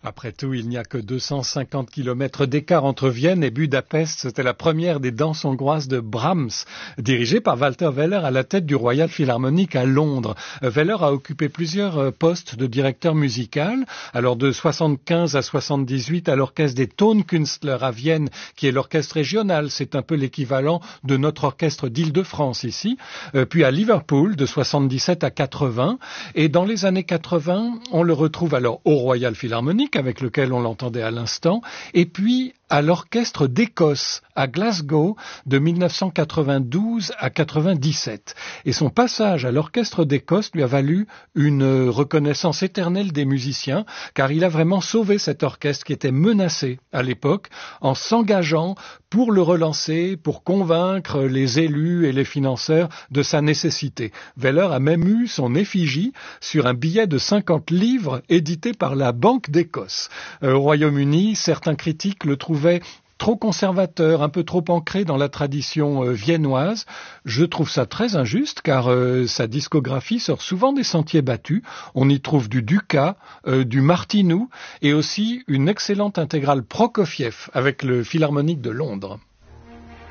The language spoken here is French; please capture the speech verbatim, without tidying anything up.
Après tout, il n'y a que deux cent cinquante kilomètres d'écart entre Vienne et Budapest. C'était la première des danses hongroises de Brahms, dirigée par Walter Weller à la tête du Royal Philharmonic à Londres. Weller a occupé plusieurs postes de directeur musical. Alors de soixante-quinze à soixante-dix-huit à l'orchestre des Tonkünstler à Vienne, qui est l'orchestre régional. C'est un peu l'équivalent de notre orchestre d'Île-de-France ici. Euh, puis à Liverpool de soixante-dix-sept à quatre-vingts. Et dans les années quatre-vingts, on le retrouve alors au Royal Philharmonic, avec lequel on l'entendait à l'instant, et puis à l'Orchestre d'Écosse à Glasgow de mille neuf cent quatre-vingt-douze à quatre-vingt-dix-sept. Et son passage à l'Orchestre d'Écosse lui a valu une reconnaissance éternelle des musiciens, car il a vraiment sauvé cet orchestre qui était menacé à l'époque en s'engageant pour le relancer, pour convaincre les élus et les financeurs de sa nécessité. Weller a même eu son effigie sur un billet de cinquante livres édité par la Banque d'Écosse. Euh, au Royaume-Uni, certains critiques le trouvaient trop conservateur, un peu trop ancré dans la tradition euh, viennoise. Je trouve ça très injuste car euh, sa discographie sort souvent des sentiers battus. On y trouve du Dukas, euh, du Martinou et aussi une excellente intégrale Prokofiev avec le Philharmonique de Londres.